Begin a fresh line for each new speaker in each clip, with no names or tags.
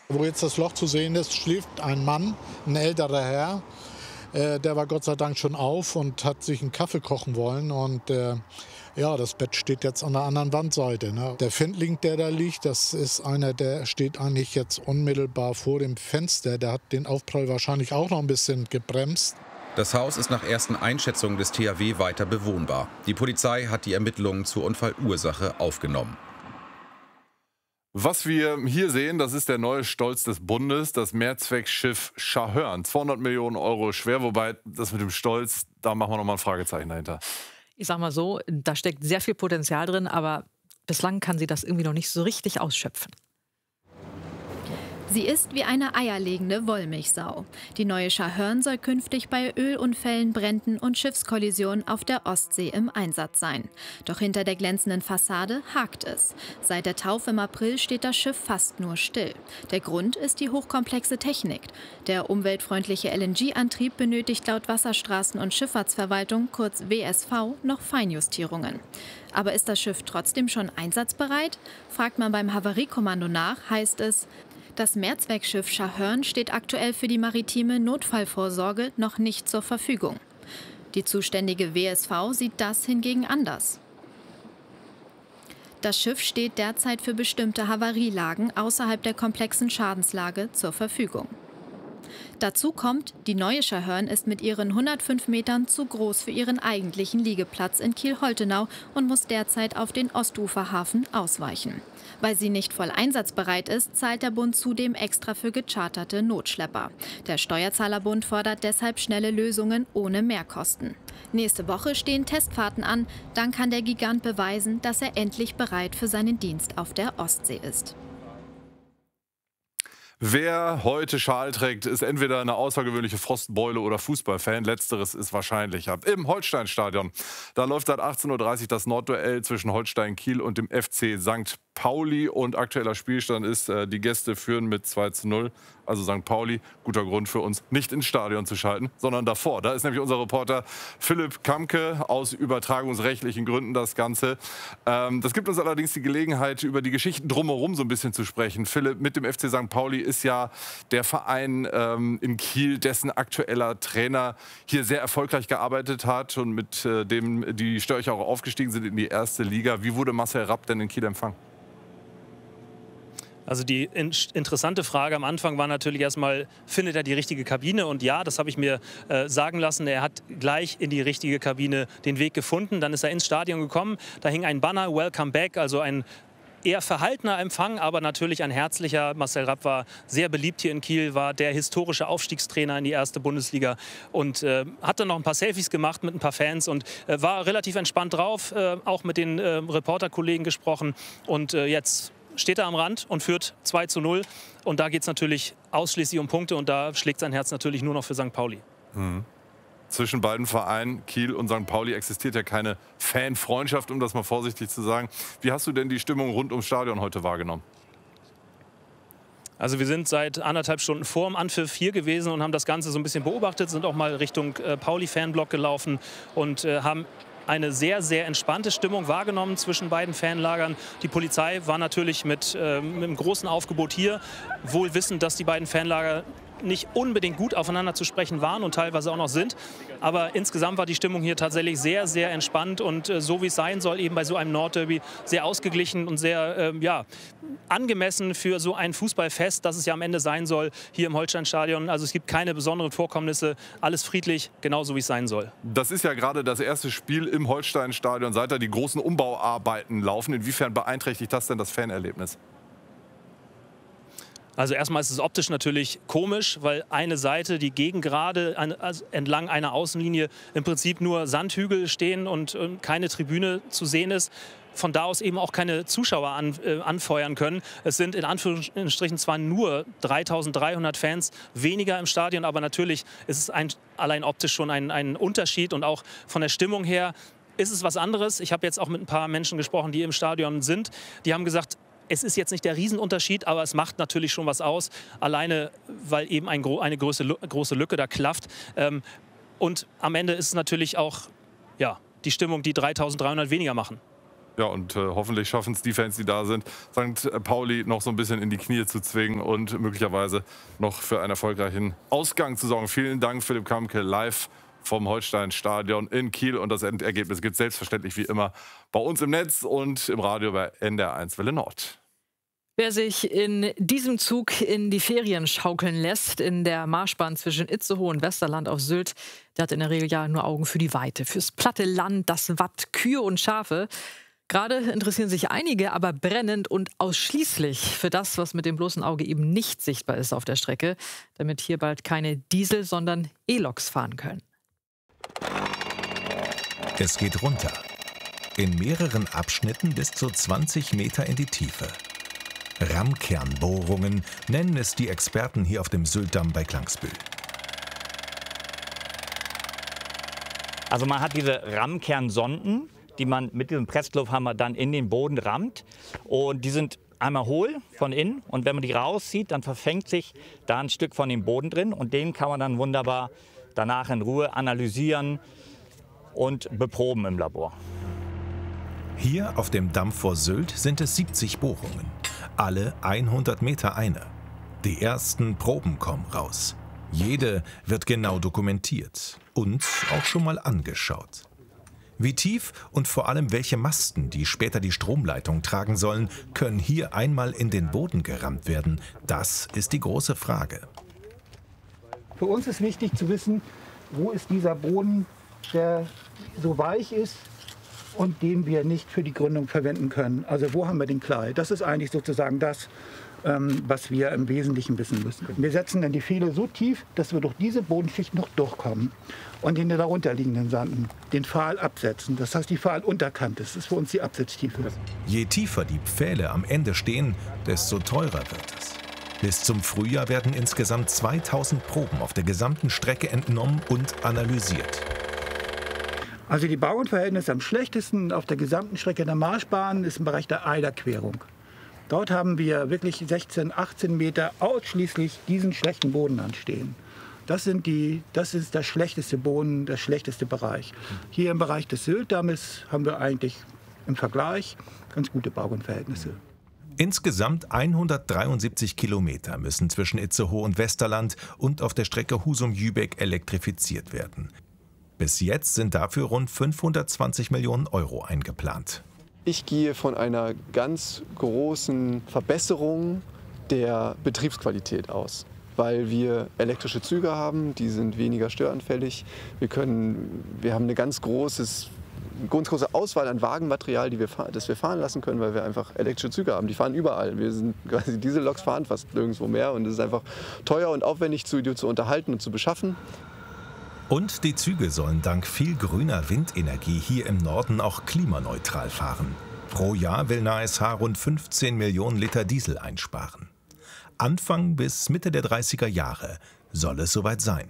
Wo jetzt das Loch zu sehen ist, schläft ein Mann, ein älterer Herr. Der war Gott sei Dank schon auf und hat sich einen Kaffee kochen wollen. Und ja, das Bett steht jetzt an der anderen Wandseite. Ne? Der Findling, der da liegt, das ist einer, der steht eigentlich jetzt unmittelbar vor dem Fenster. Der hat den Aufprall wahrscheinlich auch noch ein bisschen gebremst.
Das Haus ist nach ersten Einschätzungen des THW weiter bewohnbar. Die Polizei hat die Ermittlungen zur Unfallursache aufgenommen.
Was wir hier sehen, das ist der neue Stolz des Bundes, das Mehrzweckschiff Schahörn. 200 Millionen Euro schwer, wobei das mit dem Stolz, da machen wir noch mal ein Fragezeichen dahinter.
Ich sag mal so, da steckt sehr viel Potenzial drin, aber bislang kann sie das irgendwie noch nicht so richtig ausschöpfen.
Sie ist wie eine eierlegende Wollmilchsau. Die neue Schahörn soll künftig bei Ölunfällen, Bränden und Schiffskollisionen auf der Ostsee im Einsatz sein. Doch hinter der glänzenden Fassade hakt es. Seit der Taufe im April steht das Schiff fast nur still. Der Grund ist die hochkomplexe Technik. Der umweltfreundliche LNG-Antrieb benötigt laut Wasserstraßen- und Schifffahrtsverwaltung, kurz WSV, noch Feinjustierungen. Aber ist das Schiff trotzdem schon einsatzbereit? Fragt man beim Havariekommando nach, heißt es: Das Mehrzweckschiff Schahörn steht aktuell für die maritime Notfallvorsorge noch nicht zur Verfügung. Die zuständige WSV sieht das hingegen anders. Das Schiff steht derzeit für bestimmte Havarielagen außerhalb der komplexen Schadenslage zur Verfügung. Dazu kommt, die neue Schahörn ist mit ihren 105 Metern zu groß für ihren eigentlichen Liegeplatz in Kiel-Holtenau und muss derzeit auf den Ostuferhafen ausweichen. Weil sie nicht voll einsatzbereit ist, zahlt der Bund zudem extra für gecharterte Notschlepper. Der Steuerzahlerbund fordert deshalb schnelle Lösungen ohne Mehrkosten. Nächste Woche stehen Testfahrten an. Dann kann der Gigant beweisen, dass er endlich bereit für seinen Dienst auf der Ostsee ist.
Wer heute Schal trägt, ist entweder eine außergewöhnliche Frostbeule oder Fußballfan. Letzteres ist wahrscheinlicher. Im Holsteinstadion. Da läuft seit 18:30 Uhr das Nordduell zwischen Holstein Kiel und dem FC St. Pauli. Und aktueller Spielstand ist, die Gäste führen mit 2:0. Also St. Pauli, guter Grund für uns, nicht ins Stadion zu schalten, sondern davor. Da ist nämlich unser Reporter Philipp Kamke, aus übertragungsrechtlichen Gründen das Ganze. Das gibt uns allerdings die Gelegenheit, über die Geschichten drumherum so ein bisschen zu sprechen. Philipp, mit dem FC St. Pauli ist ja der Verein in Kiel, dessen aktueller Trainer hier sehr erfolgreich gearbeitet hat und mit dem die Störcher auch aufgestiegen sind in die erste Liga. Wie wurde Marcel Rapp denn in Kiel empfangen?
Also die interessante Frage am Anfang war natürlich erstmal, findet er die richtige Kabine? Und ja, das habe ich mir sagen lassen. Er hat gleich in die richtige Kabine den Weg gefunden. Dann ist er ins Stadion gekommen. Da hing ein Banner, Welcome Back, also ein eher verhaltener Empfang, aber natürlich ein herzlicher. Marcel Rapp war sehr beliebt hier in Kiel, war der historische Aufstiegstrainer in die erste Bundesliga und hat dann noch ein paar Selfies gemacht mit ein paar Fans und war relativ entspannt drauf, auch mit den Reporterkollegen gesprochen. Und jetzt steht er am Rand und führt 2:0. Und da geht es natürlich ausschließlich um Punkte und da schlägt sein Herz natürlich nur noch für St. Pauli.
Mhm. Zwischen beiden Vereinen, Kiel und St. Pauli, existiert ja keine Fanfreundschaft, um das mal vorsichtig zu sagen. Wie hast du denn die Stimmung rund ums Stadion heute wahrgenommen?
Also wir sind seit 1,5 Stunden vor dem Anpfiff hier gewesen und haben das Ganze so ein bisschen beobachtet, sind auch mal Richtung Pauli-Fanblock gelaufen und haben eine sehr, sehr entspannte Stimmung wahrgenommen zwischen beiden Fanlagern. Die Polizei war natürlich mit einem großen Aufgebot hier, wohl wissend, dass die beiden Fanlager nicht unbedingt gut aufeinander zu sprechen waren und teilweise auch noch sind. Aber insgesamt war die Stimmung hier tatsächlich sehr, sehr entspannt und so wie es sein soll, eben bei so einem Nordderby, sehr ausgeglichen und sehr ja, angemessen für so ein Fußballfest, das es ja am Ende sein soll, hier im Holsteinstadion. Also es gibt keine besonderen Vorkommnisse, alles friedlich, genauso wie es sein soll.
Das ist ja gerade das erste Spiel im Holsteinstadion, seit da die großen Umbauarbeiten laufen. Inwiefern beeinträchtigt das denn das Fanerlebnis?
Also erstmal ist es optisch natürlich komisch, weil eine Seite, die Gegengrade also entlang einer Außenlinie im Prinzip nur Sandhügel stehen und keine Tribüne zu sehen ist. Von da aus eben auch keine Zuschauer anfeuern können. Es sind in Anführungsstrichen zwar nur 3.300 Fans weniger im Stadion, aber natürlich ist es allein optisch schon ein Unterschied und auch von der Stimmung her ist es was anderes. Ich habe jetzt auch mit ein paar Menschen gesprochen, die im Stadion sind. Die haben gesagt, es ist jetzt nicht der Riesenunterschied, aber es macht natürlich schon was aus. Alleine, weil eben eine große Lücke da klafft. Und am Ende ist es natürlich auch ja, die Stimmung, die 3.300 weniger machen.
Ja, und hoffentlich schaffen es die Fans, die da sind, St. Pauli noch so ein bisschen in die Knie zu zwingen und möglicherweise noch für einen erfolgreichen Ausgang zu sorgen. Vielen Dank, Philipp Kamke, live vom Holstein-Stadion in Kiel. Und das Endergebnis gibt es selbstverständlich wie immer bei uns im Netz und im Radio bei NDR1 Welle Nord.
Wer sich in diesem Zug in die Ferien schaukeln lässt, in der Marschbahn zwischen Itzehoe und Westerland auf Sylt, der hat in der Regel ja nur Augen für die Weite, fürs platte Land, das Watt, Kühe und Schafe. Gerade interessieren sich einige aber brennend und ausschließlich für das, was mit dem bloßen Auge eben nicht sichtbar ist auf der Strecke, damit hier bald keine Diesel, sondern E-Loks fahren können.
Es geht runter. In mehreren Abschnitten bis zu 20 Meter in die Tiefe. Rammkernbohrungen nennen es die Experten hier auf dem Syltdamm bei Klangsbühl.
Also man hat diese Rammkernsonden, die man mit diesem Presslufthammer dann in den Boden rammt. Und die sind einmal hohl von innen. Und wenn man die rauszieht, dann verfängt sich da ein Stück von dem Boden drin. Und den kann man dann wunderbar danach in Ruhe analysieren und beproben im Labor.
Hier auf dem Damm vor Sylt sind es 70 Bohrungen. Alle 100 Meter eine. Die ersten Proben kommen raus. Jede wird genau dokumentiert und auch schon mal angeschaut. Wie tief und vor allem welche Masten, die später die Stromleitung tragen sollen, können hier einmal in den Boden gerammt werden? Das ist die große Frage.
Für uns ist wichtig zu wissen, wo ist dieser Boden, der so weich ist und den wir nicht für die Gründung verwenden können. Also wo haben wir den Klei? Das ist eigentlich sozusagen das, was wir im Wesentlichen wissen müssen. Wir setzen dann die Pfähle so tief, dass wir durch diese Bodenschicht noch durchkommen und in den darunterliegenden Sanden den Pfahl absetzen. Das heißt, die Pfahlunterkante, das ist für uns die Absetztiefe.
Je tiefer die Pfähle am Ende stehen, desto teurer wird es. Bis zum Frühjahr werden insgesamt 2000 Proben auf der gesamten Strecke entnommen und analysiert.
Also die Bauernverhältnisse am schlechtesten auf der gesamten Strecke der Marschbahn ist im Bereich der Eiderquerung. Dort haben wir wirklich 16, 18 Meter ausschließlich diesen schlechten Boden anstehen. Das ist der schlechteste Boden, der schlechteste Bereich. Hier im Bereich des Syltdammes haben wir eigentlich im Vergleich ganz gute Bauernverhältnisse.
Insgesamt 173 Kilometer müssen zwischen Itzehoe und Westerland und auf der Strecke Husum-Jübeck elektrifiziert werden. Bis jetzt sind dafür rund 520 Millionen Euro eingeplant.
Ich gehe von einer ganz großen Verbesserung der Betriebsqualität aus, weil wir elektrische Züge haben, die sind weniger störanfällig. Wir haben eine ganz große Auswahl an Wagenmaterial, das wir fahren lassen können, weil wir einfach elektrische Züge haben. Die fahren überall. Diese Loks fahren fast nirgendwo mehr und es ist einfach teuer und aufwendig zu unterhalten und zu beschaffen.
Und die Züge sollen dank viel grüner Windenergie hier im Norden auch klimaneutral fahren. Pro Jahr will NASH rund 15 Millionen Liter Diesel einsparen. Anfang bis Mitte der 30er Jahre soll es soweit sein.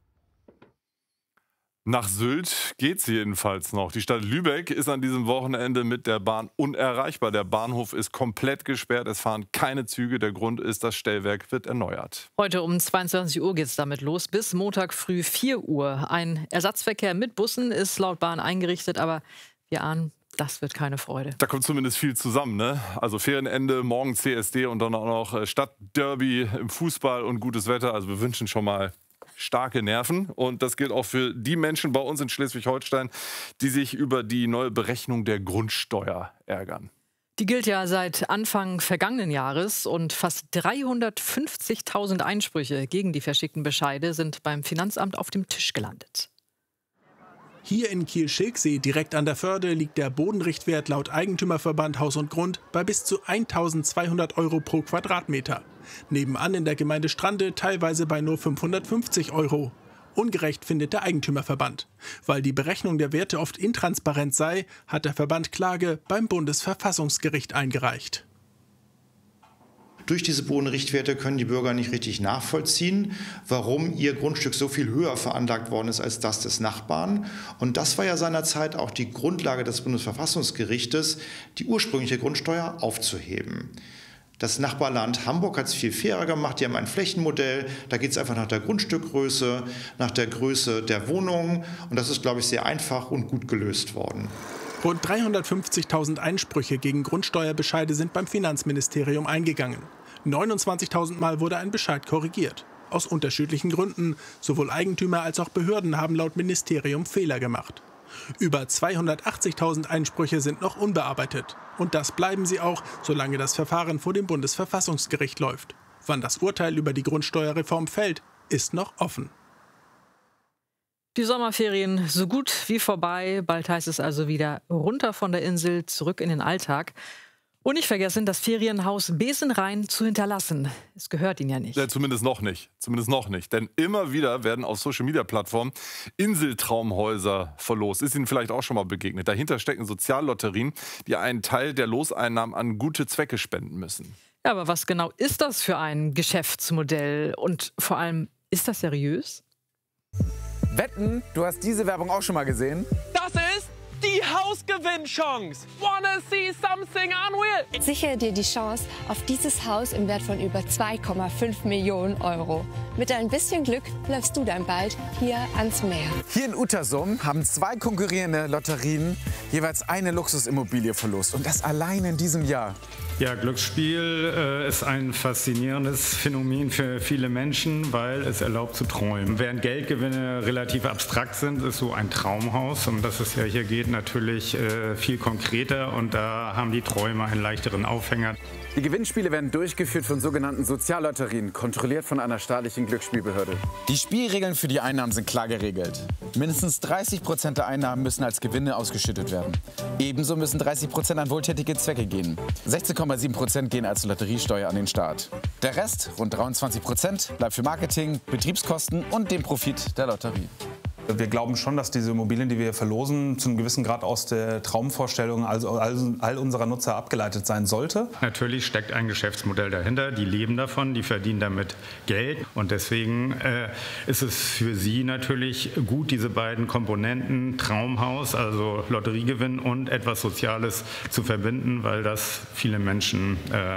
Nach Sylt geht's jedenfalls noch. Die Stadt Lübeck ist an diesem Wochenende mit der Bahn unerreichbar. Der Bahnhof ist komplett gesperrt. Es fahren keine Züge. Der Grund ist, das Stellwerk wird erneuert.
Heute um 22 Uhr geht es damit los. Bis Montag früh 4 Uhr. Ein Ersatzverkehr mit Bussen ist laut Bahn eingerichtet. Aber wir ahnen, das wird keine Freude.
Da kommt zumindest viel zusammen, ne? Also Ferienende, morgen CSD und dann auch noch Stadtderby im Fußball und gutes Wetter. Also wir wünschen schon mal starke Nerven. Und das gilt auch für die Menschen bei uns in Schleswig-Holstein, die sich über die neue Berechnung der Grundsteuer ärgern.
Die gilt ja seit Anfang vergangenen Jahres und fast 350.000 Einsprüche gegen die verschickten Bescheide sind beim Finanzamt auf dem Tisch gelandet.
Hier in Kiel-Schilksee, direkt an der Förde, liegt der Bodenrichtwert laut Eigentümerverband Haus und Grund bei bis zu 1.200 € pro Quadratmeter. Nebenan in der Gemeinde Strande teilweise bei nur 550 €. Ungerecht findet der Eigentümerverband. Weil die Berechnung der Werte oft intransparent sei, hat der Verband Klage beim Bundesverfassungsgericht eingereicht.
Durch diese Bodenrichtwerte können die Bürger nicht richtig nachvollziehen, warum ihr Grundstück so viel höher veranlagt worden ist als das des Nachbarn. Und das war ja seinerzeit auch die Grundlage des Bundesverfassungsgerichtes, die ursprüngliche Grundsteuer aufzuheben. Das Nachbarland Hamburg hat es viel fairer gemacht. Die haben ein Flächenmodell. Da geht es einfach nach der Grundstückgröße, nach der Größe der Wohnung. Und das ist, glaube ich, sehr einfach und gut gelöst worden.
Rund 350.000 Einsprüche gegen Grundsteuerbescheide sind beim Finanzministerium eingegangen. 29.000 Mal wurde ein Bescheid korrigiert. Aus unterschiedlichen Gründen. Sowohl Eigentümer als auch Behörden haben laut Ministerium Fehler gemacht. Über 280.000 Einsprüche sind noch unbearbeitet. Und das bleiben sie auch, solange das Verfahren vor dem Bundesverfassungsgericht läuft. Wann das Urteil über die Grundsteuerreform fällt, ist noch offen.
Die Sommerferien so gut wie vorbei. Bald heißt es also wieder runter von der Insel, zurück in den Alltag. Und nicht vergessen, das Ferienhaus Besenrein zu hinterlassen. Es gehört Ihnen ja nicht.
Ja, zumindest noch nicht. Zumindest noch nicht. Denn immer wieder werden auf Social-Media-Plattformen Inseltraumhäuser verlost. Ist Ihnen vielleicht auch schon mal begegnet. Dahinter stecken Soziallotterien, die einen Teil der Loseinnahmen an gute Zwecke spenden müssen.
Ja, aber was genau ist das für ein Geschäftsmodell? Und vor allem, ist das seriös?
Wetten, du hast diese Werbung auch schon mal gesehen?
Das ist die Hausgewinnchance. Wanna see something unreal?
Sichere dir die Chance auf dieses Haus im Wert von über 2,5 Millionen Euro. Mit ein bisschen Glück läufst du dann bald hier ans Meer.
Hier in Uetersum haben 2 konkurrierende Lotterien jeweils eine Luxusimmobilie verlost. Und das allein in diesem Jahr.
Ja, Glücksspiel ist ein faszinierendes Phänomen für viele Menschen, weil es erlaubt zu träumen. Während Geldgewinne relativ abstrakt sind, ist so ein Traumhaus, um das es ja hier geht, natürlich viel konkreter. Und da haben die Träume einen leichteren Aufhänger.
Die Gewinnspiele werden durchgeführt von sogenannten Soziallotterien, kontrolliert von einer staatlichen Glücksspielbehörde. Die Spielregeln für die Einnahmen sind klar geregelt. Mindestens 30% der Einnahmen müssen als Gewinne ausgeschüttet werden. Ebenso müssen 30% an wohltätige Zwecke gehen. 16,7% gehen als Lotteriesteuer an den Staat. Der Rest, rund 23%, bleibt für Marketing, Betriebskosten und den Profit der Lotterie.
Wir glauben schon, dass diese Immobilien, die wir verlosen, zu einem gewissen Grad aus der Traumvorstellung all unserer Nutzer abgeleitet sein sollte.
Natürlich steckt ein Geschäftsmodell dahinter. Die leben davon, die verdienen damit Geld. Und deswegen ist es für sie natürlich gut, diese beiden Komponenten, Traumhaus, also Lotteriegewinn und etwas Soziales zu verbinden, weil das viele Menschen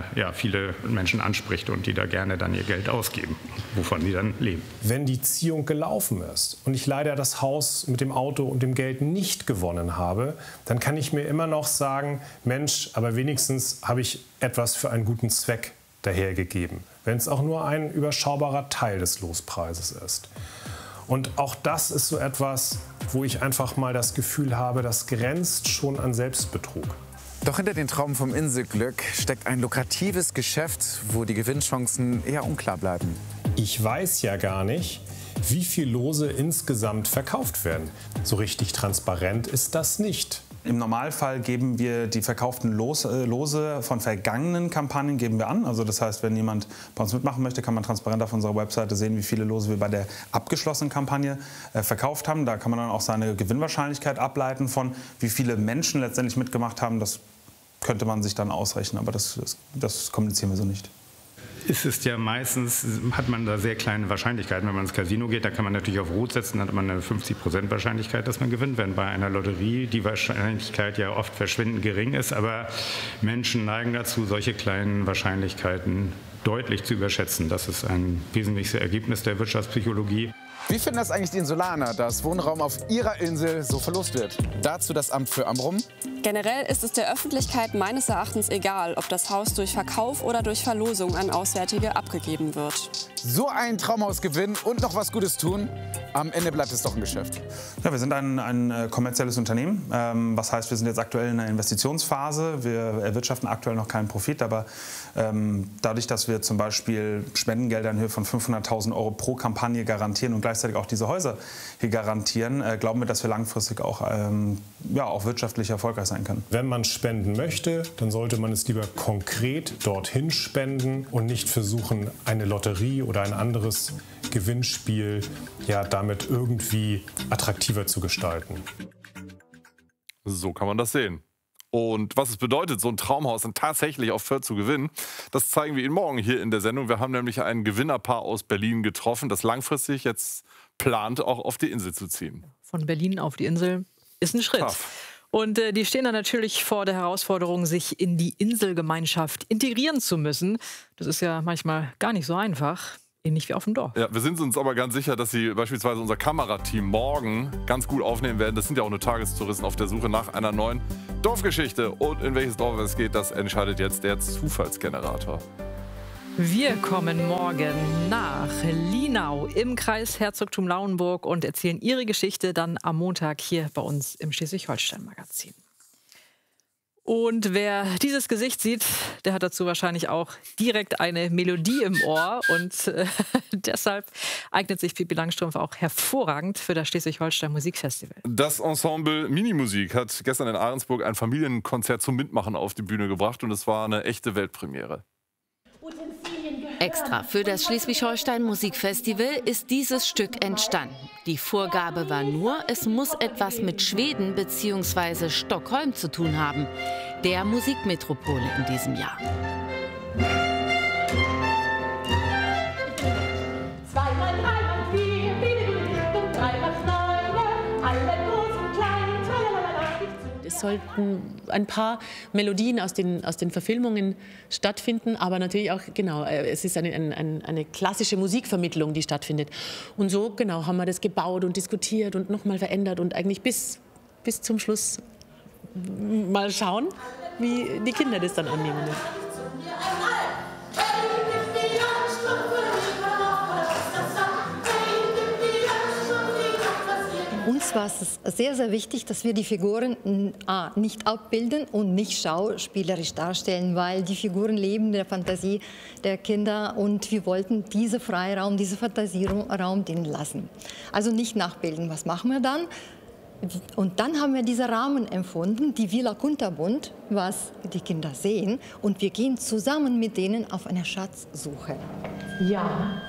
anspricht und die da gerne dann ihr Geld ausgeben, wovon sie dann leben.
Wenn die Ziehung gelaufen ist und ich leider das Haus mit dem Auto und dem Geld nicht gewonnen habe, dann kann ich mir immer noch sagen, Mensch, aber wenigstens habe ich etwas für einen guten Zweck dahergegeben, wenn es auch nur ein überschaubarer Teil des Lospreises ist. Und auch das ist so etwas, wo ich einfach mal das Gefühl habe, das grenzt schon an Selbstbetrug.
Doch hinter den Trauben vom Inselglück steckt ein lukratives Geschäft, wo die Gewinnchancen eher unklar bleiben.
Ich weiß ja gar nicht, wie viel Lose insgesamt verkauft werden. So richtig transparent ist das nicht.
Im Normalfall geben wir die verkauften Lose von vergangenen Kampagnen geben wir an. Also das heißt, wenn jemand bei uns mitmachen möchte, kann man transparent auf unserer Webseite sehen, wie viele Lose wir bei der abgeschlossenen Kampagne verkauft haben. Da kann man dann auch seine Gewinnwahrscheinlichkeit ableiten von, wie viele Menschen letztendlich mitgemacht haben. Das könnte man sich dann ausrechnen, aber das kommunizieren wir so nicht.
Es ist ja meistens, hat man da sehr kleine Wahrscheinlichkeiten. Wenn man ins Casino geht, da kann man natürlich auf Rot setzen, dann hat man eine 50% Wahrscheinlichkeit, dass man gewinnt. Wenn bei einer Lotterie die Wahrscheinlichkeit ja oft verschwindend gering ist, aber Menschen neigen dazu, solche kleinen Wahrscheinlichkeiten deutlich zu überschätzen. Das ist ein wesentliches Ergebnis der Wirtschaftspsychologie.
Wie finden das eigentlich die Insulaner, dass Wohnraum auf ihrer Insel so verlost wird? Dazu das Amt für Amrum.
Generell ist es der Öffentlichkeit meines Erachtens egal, ob das Haus durch Verkauf oder durch Verlosung an Auswärtige abgegeben wird.
So ein Traumhaus gewinnen und noch was Gutes tun, am Ende bleibt es doch ein Geschäft.
Ja, wir sind ein kommerzielles Unternehmen. Was heißt, wir sind jetzt aktuell in einer Investitionsphase. Wir erwirtschaften aktuell noch keinen Profit, aber dadurch, dass wir zum Beispiel Spendengelder in Höhe von 500.000 Euro pro Kampagne garantieren und gleichzeitig auch diese Häuser hier garantieren, glauben wir, dass wir langfristig auch wirtschaftlich erfolgreich sein können.
Wenn man spenden möchte, dann sollte man es lieber konkret dorthin spenden und nicht versuchen, eine Lotterie oder ein anderes Gewinnspiel damit irgendwie attraktiver zu gestalten.
So kann man das sehen. Und was es bedeutet, so ein Traumhaus dann tatsächlich auf Föhr zu gewinnen, das zeigen wir Ihnen morgen hier in der Sendung. Wir haben nämlich ein Gewinnerpaar aus Berlin getroffen, das langfristig jetzt plant, auch auf die Insel zu ziehen.
Von Berlin auf die Insel ist ein Schritt.
Tough.
Und die stehen dann natürlich vor der Herausforderung, sich in die Inselgemeinschaft integrieren zu müssen. Das ist ja manchmal gar nicht so einfach. Ähnlich wie auf dem Dorf.
Ja, wir sind uns aber ganz sicher, dass Sie beispielsweise unser Kamerateam morgen ganz gut aufnehmen werden. Das sind ja auch nur Tagestouristen auf der Suche nach einer neuen Dorfgeschichte. Und in welches Dorf es geht, das entscheidet jetzt der Zufallsgenerator.
Wir kommen morgen nach Linau im Kreis Herzogtum Lauenburg und erzählen Ihre Geschichte dann am Montag hier bei uns im Schleswig-Holstein-Magazin. Und wer dieses Gesicht sieht, der hat dazu wahrscheinlich auch direkt eine Melodie im Ohr. Und deshalb eignet sich Pippi Langstrumpf auch hervorragend für das Schleswig-Holstein Musikfestival.
Das Ensemble Minimusik hat gestern in Ahrensburg ein Familienkonzert zum Mitmachen auf die Bühne gebracht. Und es war eine echte Weltpremiere.
Extra für das Schleswig-Holstein Musikfestival ist dieses Stück entstanden. Die Vorgabe war nur, es muss etwas mit Schweden bzw. Stockholm zu tun haben, der Musikmetropole in diesem Jahr.
Es sollten ein paar Melodien aus den Verfilmungen stattfinden, aber natürlich auch, genau, es ist eine klassische Musikvermittlung, die stattfindet. Und so, genau, haben wir das gebaut und diskutiert und nochmal verändert und eigentlich bis zum Schluss mal schauen, wie die Kinder das dann annehmen.
Uns war es sehr, sehr wichtig, dass wir die Figuren nicht abbilden und nicht schauspielerisch darstellen, weil die Figuren leben in der Fantasie der Kinder und wir wollten diesen Freiraum, diesen Fantasieraum denen lassen. Also nicht nachbilden. Was machen wir dann? Und dann haben wir diesen Rahmen empfunden, die Villa Kunterbund, was die Kinder sehen, und wir gehen zusammen mit denen auf eine Schatzsuche.
Ja.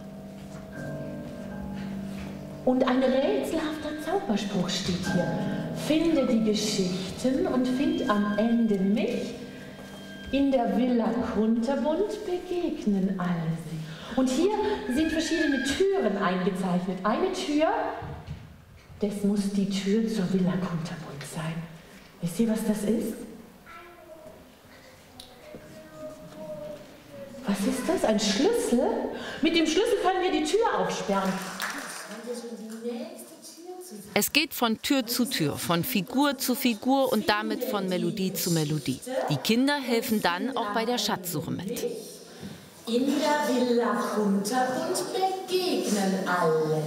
Und ein rätselhafter Zauberspruch steht hier. Finde die Geschichten und find am Ende mich. In der Villa Kunterbund begegnen alle sich. Und hier sind verschiedene Türen eingezeichnet. Eine Tür, das muss die Tür zur Villa Kunterbund sein. Wisst ihr, was das ist? Was ist das? Ein Schlüssel? Mit dem Schlüssel können wir die Tür aufsperren.
Es geht von Tür zu Tür, von Figur zu Figur und damit von Melodie zu Melodie. Die Kinder helfen dann auch bei der Schatzsuche mit.
In der Villa Kunterbund begegnen alle